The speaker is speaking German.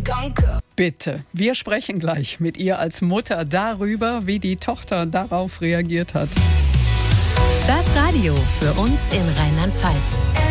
Danke. Bitte, wir sprechen gleich mit ihr als Mutter darüber, wie die Tochter darauf reagiert hat. Das Radio für uns in Rheinland-Pfalz.